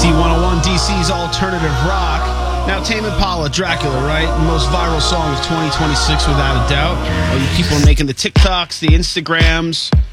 Z101, DC's alternative rock. Now, Tame Impala, Dracula, right? Most viral song of 2026, without a doubt. All you people are making the TikToks, the Instagrams,